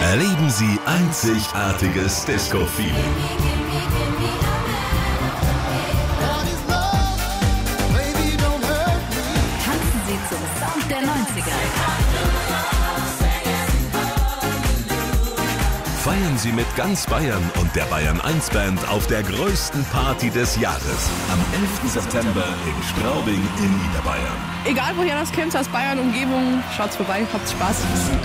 Erleben Sie einzigartiges Disco-Feeling. Tanzen Sie zum Sound der 90er. Feiern Sie mit ganz Bayern und der Bayern 1 Band auf der größten Party des Jahres. Am 11. September in Straubing in Niederbayern. Egal woher das kommt, aus Bayern, Umgebung, schaut's vorbei, habt Spaß.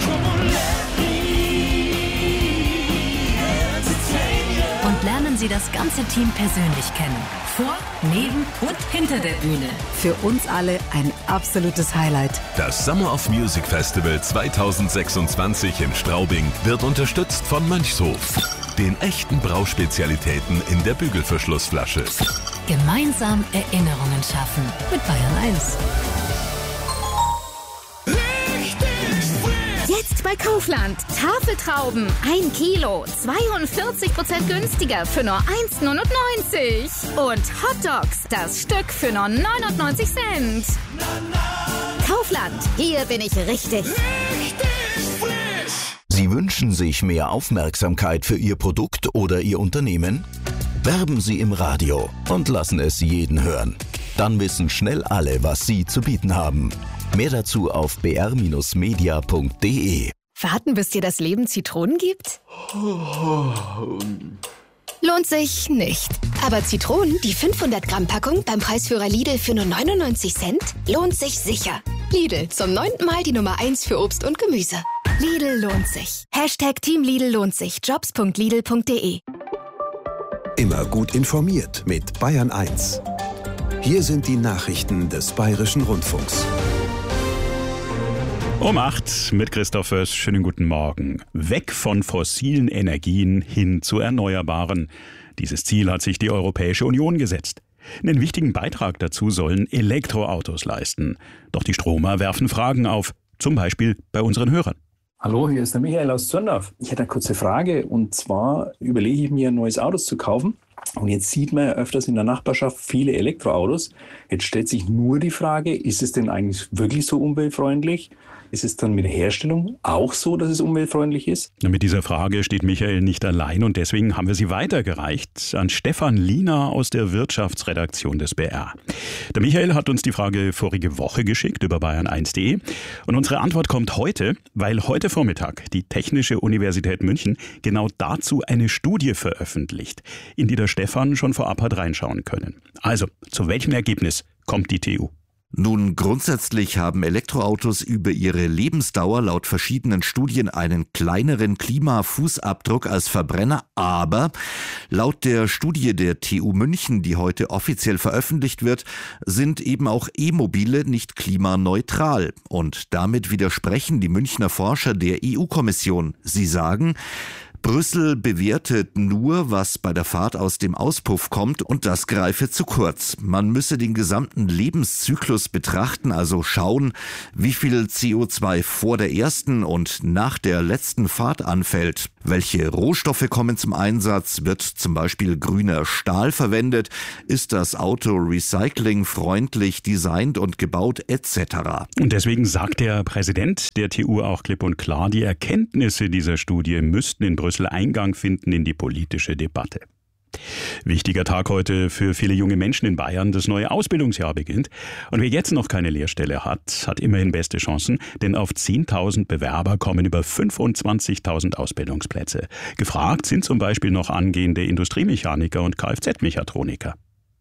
Und lernen Sie das ganze Team persönlich kennen. Vor, neben und hinter der Bühne. Für uns alle ein absolutes Highlight. Das Summer of Music Festival 2026 in Straubing wird unterstützt von Mönchshof, den echten Brauspezialitäten in der Bügelverschlussflasche. Gemeinsam Erinnerungen schaffen mit Bayern 1. Jetzt bei Kaufland. Tafeltrauben 1 Kilo, 42% günstiger für nur 1,99. Und Hotdogs, das Stück für nur 99 Cent. Kaufland, hier bin ich richtig. Sie wünschen sich mehr Aufmerksamkeit für Ihr Produkt oder Ihr Unternehmen? Werben Sie im Radio und lassen es jeden hören. Dann wissen schnell alle, was Sie zu bieten haben. Mehr dazu auf br-media.de. Warten, bis dir das Leben Zitronen gibt? Lohnt sich nicht. Aber Zitronen, die 500 Gramm Packung beim Preisführer Lidl für nur 99 Cent, lohnt sich sicher. Lidl, zum 9. Mal die Nummer 1 für Obst und Gemüse. Lidl lohnt sich. #Team Lidl lohnt sich. Jobs.lidl.de. Immer gut informiert mit Bayern 1. Hier sind die Nachrichten des Bayerischen Rundfunks. Um 8 mit Christoph Föß. Schönen guten Morgen. Weg von fossilen Energien hin zu erneuerbaren. Dieses Ziel hat sich die Europäische Union gesetzt. Einen wichtigen Beitrag dazu sollen Elektroautos leisten. Doch die Stromer werfen Fragen auf, zum Beispiel bei unseren Hörern. Hallo, hier ist der Michael aus Zürndorf. Ich hätte eine kurze Frage, und zwar überlege ich mir, ein neues Auto zu kaufen. Und jetzt sieht man ja öfters in der Nachbarschaft viele Elektroautos. Jetzt stellt sich nur die Frage, ist es denn eigentlich wirklich so umweltfreundlich? Ist es dann mit der Herstellung auch so, dass es umweltfreundlich ist? Mit dieser Frage steht Michael nicht allein, und deswegen haben wir sie weitergereicht an Stefan Liener aus der Wirtschaftsredaktion des BR. Der Michael hat uns die Frage vorige Woche geschickt über bayern1.de, und unsere Antwort kommt heute, weil heute Vormittag die Technische Universität München genau dazu eine Studie veröffentlicht, in die der Stefan schon vorab hat reinschauen können. Also, zu welchem Ergebnis kommt die TU? Nun, grundsätzlich haben Elektroautos über ihre Lebensdauer laut verschiedenen Studien einen kleineren Klimafußabdruck als Verbrenner, aber laut der Studie der TU München, die heute offiziell veröffentlicht wird, sind eben auch E-Mobile nicht klimaneutral. Und damit widersprechen die Münchner Forscher der EU-Kommission. Sie sagen, Brüssel bewertet nur, was bei der Fahrt aus dem Auspuff kommt, und das greife zu kurz. Man müsse den gesamten Lebenszyklus betrachten, also schauen, wie viel CO2 vor der ersten und nach der letzten Fahrt anfällt. Welche Rohstoffe kommen zum Einsatz? Wird zum Beispiel grüner Stahl verwendet? Ist das Auto recyclingfreundlich designt und gebaut etc.? Und deswegen sagt der Präsident der TU auch klipp und klar, die Erkenntnisse dieser Studie müssten in Brüssel Eingang finden in die politische Debatte. Wichtiger Tag heute für viele junge Menschen in Bayern. Das neue Ausbildungsjahr beginnt. Und wer jetzt noch keine Lehrstelle hat, hat immerhin beste Chancen, denn auf 10.000 Bewerber kommen über 25.000 Ausbildungsplätze. Gefragt sind zum Beispiel noch angehende Industriemechaniker und Kfz-Mechatroniker.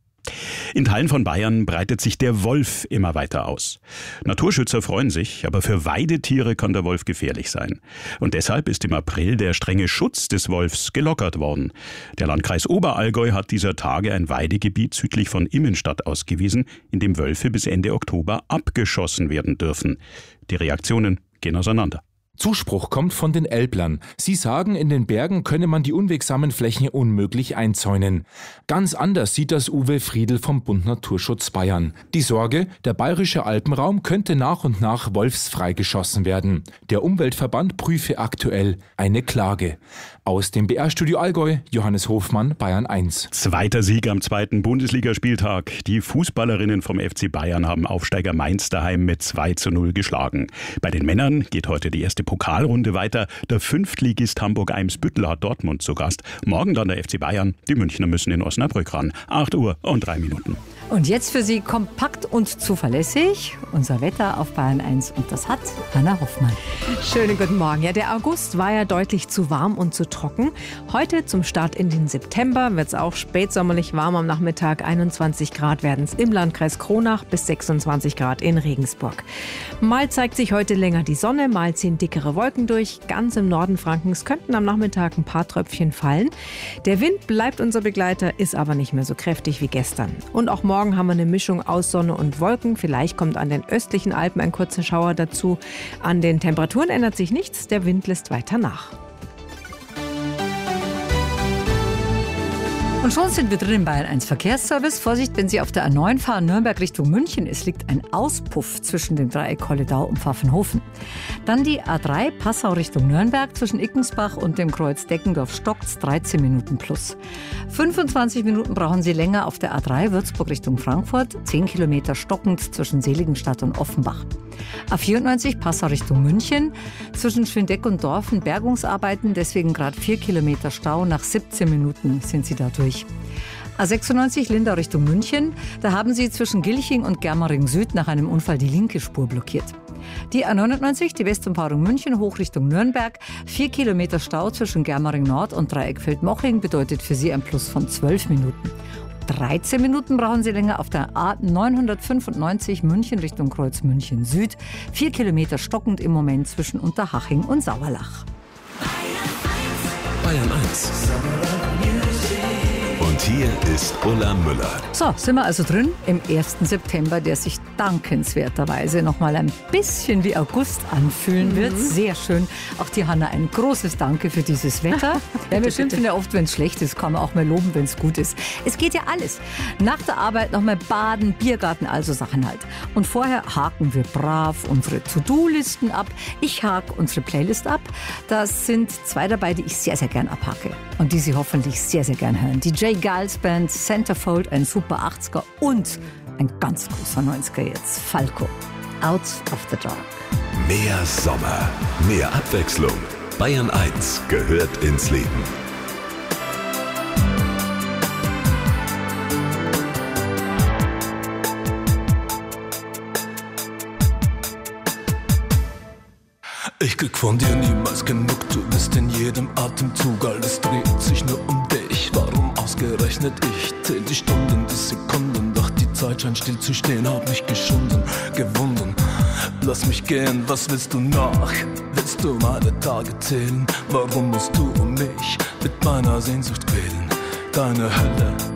In Teilen von Bayern breitet sich der Wolf immer weiter aus. Naturschützer freuen sich, aber für Weidetiere kann der Wolf gefährlich sein. Und deshalb ist im April der strenge Schutz des Wolfs gelockert worden. Der Landkreis Oberallgäu hat dieser Tage ein Weidegebiet südlich von Immenstadt ausgewiesen, in dem Wölfe bis Ende Oktober abgeschossen werden dürfen. Die Reaktionen gehen auseinander. Zuspruch kommt von den Elblern. Sie sagen, in den Bergen könne man die unwegsamen Flächen unmöglich einzäunen. Ganz anders sieht das Uwe Friedl vom Bund Naturschutz Bayern. Die Sorge, der bayerische Alpenraum könnte nach und nach wolfsfrei geschossen werden. Der Umweltverband prüfe aktuell eine Klage. Aus dem BR-Studio Allgäu, Johannes Hofmann, Bayern 1. Zweiter Sieg am zweiten Bundesligaspieltag. Die Fußballerinnen vom FC Bayern haben Aufsteiger Mainz daheim mit 2:0 geschlagen. Bei den Männern geht heute die erste Pokalrunde weiter. Der Fünftligist Hamburg-Eimsbüttel hat Dortmund zu Gast. Morgen dann der FC Bayern. Die Münchner müssen in Osnabrück ran. 8:03 Und jetzt für Sie kompakt und zuverlässig unser Wetter auf Bayern 1. Und das hat Hanna Hoffmann. Schönen guten Morgen. Ja, der August war ja deutlich zu warm und zu trocken. Heute zum Start in den September wird es auch spätsommerlich warm am Nachmittag. 21 Grad werden es im Landkreis Kronach bis 26 Grad in Regensburg. Mal zeigt sich heute länger die Sonne, mal ziehen dickere Wolken durch. Ganz im Norden Frankens könnten am Nachmittag ein paar Tröpfchen fallen. Der Wind bleibt unser Begleiter, ist aber nicht mehr so kräftig wie gestern. Und auch morgen haben wir eine Mischung aus Sonne und Wolken. Vielleicht kommt an den östlichen Alpen ein kurzer Schauer dazu. An den Temperaturen ändert sich nichts, der Wind lässt weiter nach. Und schon sind wir drin im Bayern 1 Verkehrsservice. Vorsicht, wenn Sie auf der A9 fahren, Nürnberg Richtung München. Es liegt ein Auspuff zwischen dem Dreieck Holledau und Pfaffenhofen. Dann die A3 Passau Richtung Nürnberg. Zwischen Ickensbach und dem Kreuz Deckendorf stockt's 13 Minuten plus. 25 Minuten brauchen Sie länger auf der A3 Würzburg Richtung Frankfurt. 10 Kilometer stockend zwischen Seligenstadt und Offenbach. A94 Passau Richtung München. Zwischen Schwindeck und Dorfen Bergungsarbeiten, deswegen gerade 4 Kilometer Stau. Nach 17 Minuten sind Sie da durch. A96 Lindau Richtung München. Da haben Sie zwischen Gilching und Germering Süd nach einem Unfall die linke Spur blockiert. Die A99, die Westumfahrung München hoch Richtung Nürnberg. 4 Kilometer Stau zwischen Germering Nord und Dreieckfeld-Moching bedeutet für Sie ein Plus von 12 Minuten. 13 Minuten brauchen Sie länger auf der A995 München Richtung Kreuz München Süd. 4 Kilometer stockend im Moment zwischen Unterhaching und Sauerlach. Bayern 1. Und hier ist Ulla Müller. So, sind wir also drin im 1. September, der sich dankenswerterweise noch mal ein bisschen wie August anfühlen wird. Sehr schön. Auch die Hanna, ein großes Danke für dieses Wetter. Ja, wir schimpfen ja oft, wenn es schlecht ist, kann man auch mal loben, wenn es gut ist. Es geht ja alles. Nach der Arbeit noch mal baden, Biergarten, also Sachen halt. Und vorher haken wir brav unsere To-Do-Listen ab. Ich hake unsere Playlist ab. Da sind 2 dabei, die ich sehr, sehr gern abhake. Und die Sie hoffentlich sehr, sehr gern hören. Die J. Giles Band, Centerfold, ein super 80er und ein ganz großer 90er jetzt, Falco, Out of the Dark. Mehr Sommer, mehr Abwechslung. Bayern 1 gehört ins Leben. Ich krieg von dir niemals genug, du bist in jedem Atemzug, alles dreht sich nur um dich. Warum ausgerechnet ich? Zähl die Stunden, die Sekunden, doch die Zeit scheint still zu stehen, hab mich geschunden, gewunden. Lass mich gehen, was willst du noch? Willst du meine Tage zählen? Warum musst du mich mit meiner Sehnsucht quälen? Deine Hölle